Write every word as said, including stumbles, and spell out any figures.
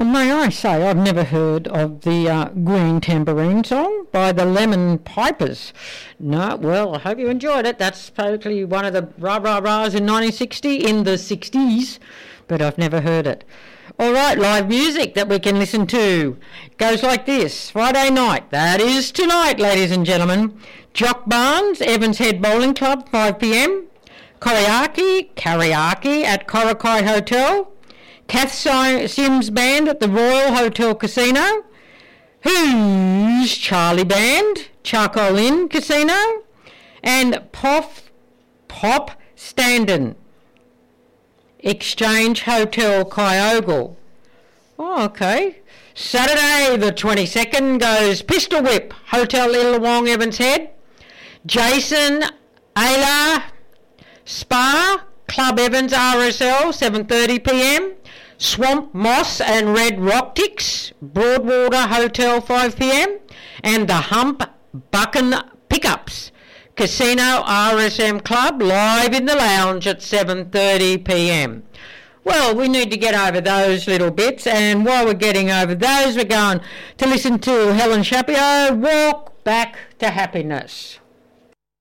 Well, may I say, I've never heard of the uh, Green Tambourine song by the Lemon Pipers. No, well, I hope you enjoyed it. That's totally one of the rah-rah-rahs in nineteen sixty, in the sixties, but I've never heard it. All right, live music that we can listen to goes like this. Friday night, that is tonight, ladies and gentlemen. Jock Barnes, Evans Head Bowling Club, five p m. Karaoke, karaoke at Korakai Hotel. Kath Sims Band at the Royal Hotel Casino. Who's Charlie Band, Charcoal Inn Casino. And Pop, Pop Standen, Exchange Hotel Kyogle. Oh, okay. Saturday the twenty-second goes Pistol Whip, Hotel Illawong, Evans Head. Jason Ayla, Spa, Club Evans R S L, seven thirty p m. Swamp Moss and Red Rock Ticks, Broadwater Hotel, five p m. And the Hump Buchan Pickups, Casino R S M Club, live in the lounge at seven thirty p m. Well, we need to get over those little bits, and while we're getting over those, we're going to listen to Helen Shapiro, Walk Back to Happiness.